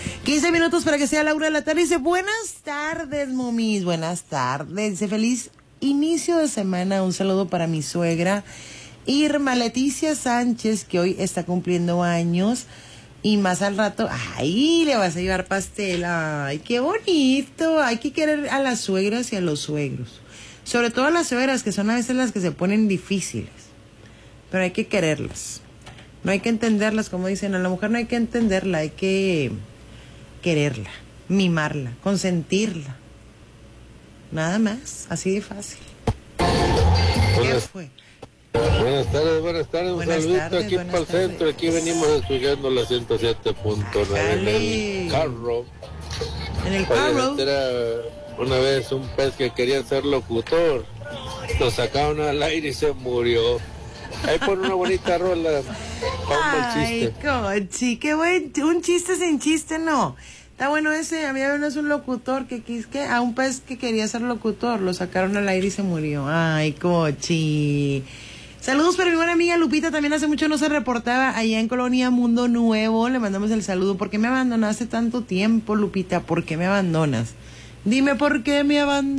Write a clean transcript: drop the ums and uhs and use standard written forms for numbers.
15 minutos para que sea la 1 de la tarde. Dice, buenas tardes, momis. Buenas tardes. Dice, feliz inicio de semana. Un saludo para mi suegra, Irma Leticia Sánchez, que hoy está cumpliendo años. Y más al rato, ay, le vas a llevar pastel. Ay, qué bonito. Hay que querer a las suegras y a los suegros. Sobre todo a las suegras, que son a veces las que se ponen difíciles. Pero hay que quererlas. No hay que entenderlas, como dicen, a la mujer no hay que entenderla, hay que quererla, mimarla, consentirla. Nada más, así de fácil. ¿Qué fue? Buenas tardes. Un Buenas saludito tardes, aquí para el centro. Aquí venimos escuchando la 107.9 en el carro. En el Oye, carro. era una vez un pez que quería ser locutor. Lo sacaron al aire y se murió. Ahí pone una bonita rola. Ay, Cochi, qué buen, un chiste sin chiste, no. Está bueno ese, había uno un locutor que a un pez que quería ser locutor, lo sacaron al aire y se murió. Ay, Cochi. Saludos para mi buena amiga Lupita, también hace mucho no se reportaba allá en Colonia Mundo Nuevo. Le mandamos el saludo. ¿Por qué me abandonaste tanto tiempo, Lupita? ¿Por qué me abandonas? Dime por qué me abandonas.